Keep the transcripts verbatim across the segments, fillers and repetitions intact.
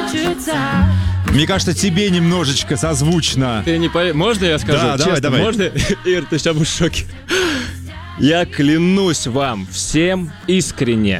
хочется. Мне кажется, тебе немножечко созвучно. Ты не поверишь. Можно я скажу? Да, Честно, давай, давай. Можно? Ир, ты сейчас будешь в шоке. Я клянусь вам всем искренне.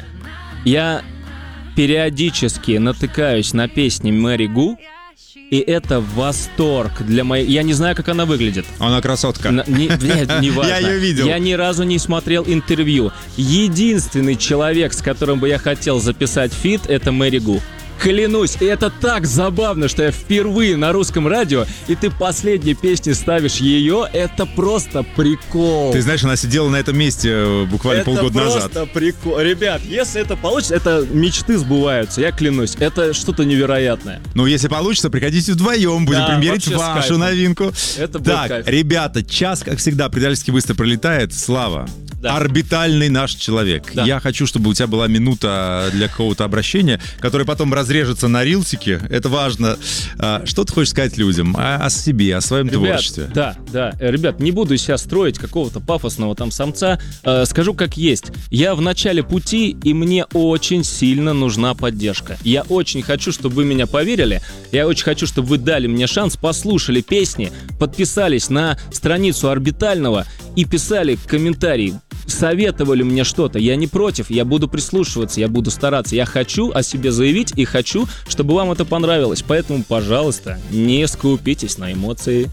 Я периодически натыкаюсь на песни Мэри Гу, и это восторг для моей... Я не знаю, как она выглядит. Она красотка. На- не, блядь, не важно. Я ее видел. Я ни разу не смотрел интервью. Единственный человек, с которым бы я хотел записать фит, это Мэри Гу. Клянусь, и это так забавно, что я впервые на русском радио, и ты последней песни ставишь ее, это просто прикол. Ты знаешь, она сидела на этом месте э, буквально Это полгода назад. просто прикол. Ребят, если это получится, это мечты сбываются, я клянусь. Это что-то невероятное. Ну, если получится, приходите вдвоем, будем Да, примерить вообще с вашу кайфом. новинку. Это будет Так, кайф. ребята, час, как всегда, предательски быстро пролетает. Слава, Да. орбитальный наш человек. Да. Я хочу, чтобы у тебя была минута для какого-то обращения, которое потом разрежется на рилсике. Это важно. А, Что ты хочешь сказать людям о, о себе, о своем Ребят, творчестве? да, да. Э, Ребят, не буду из себя строить какого-то пафосного там самца. Э, скажу как есть. Я в начале пути, и мне очень сильно нужна поддержка. Я очень хочу, чтобы вы меня поверили. Я очень хочу, чтобы вы дали мне шанс, послушали песни, подписались на страницу Орбитального и писали комментарии. Советовали мне что-то. Я не против, я буду прислушиваться, я буду стараться. Я хочу о себе заявить и хочу, чтобы вам это понравилось. Поэтому, пожалуйста, не скупитесь на эмоции.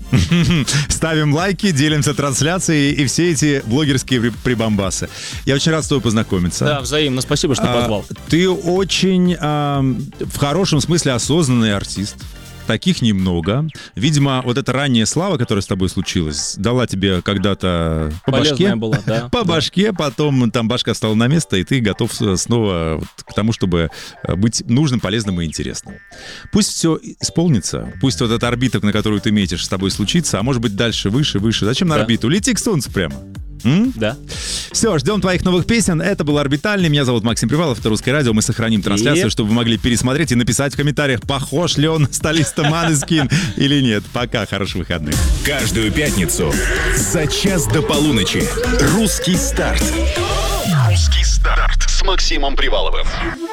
Ставим лайки, делимся трансляцией и все эти блогерские при- прибамбасы. Я очень рад с тобой познакомиться. Да, взаимно. Спасибо, что А, позвал. Ты очень, а, в хорошем смысле, осознанный артист. Таких немного. Видимо, вот эта ранняя слава, которая с тобой случилась, дала тебе когда-то по Полезная башке. была, да. По башке, потом там башка встала на место, и ты готов снова вот к тому, чтобы быть нужным, полезным и интересным. Пусть все исполнится, пусть вот эта орбита, на которую ты метишь, с тобой случится, а может быть дальше, выше, выше. Зачем на Да. орбиту? Лети к солнцу прямо. М? Да. Все, ждем твоих новых песен. Это был «Орбитальный». Меня зовут Максим Привалов, это «Русское радио». Мы сохраним трансляцию, Yep. чтобы вы могли пересмотреть и написать в комментариях, похож ли он на столиста Måneskin или нет. Пока, хороших выходных. Каждую пятницу за час до полуночи. Русский старт. Русский старт с Максимом Приваловым.